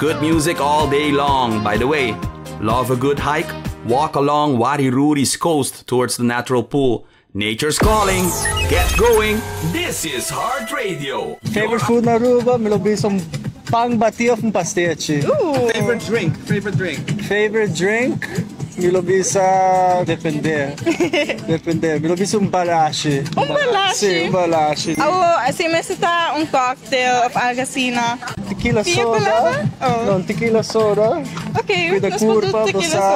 Good music all day long. By the way, love a good hike? Walk along Wariruri's coast towards the natural pool. Nature's calling. Get going. This is Heart Radio. Favorite food na Aruba? Milobisong pangbati of pastiche. Favorite drink? Favorite drink? Milobisa depende. Milobisa balashi. Balashi? Sim, balashi. Assim, mas está cocktail of Agasina. Tequila Tinha soda? palavra? Não, tequila soda. Ok, With a nós curva, podemos tequila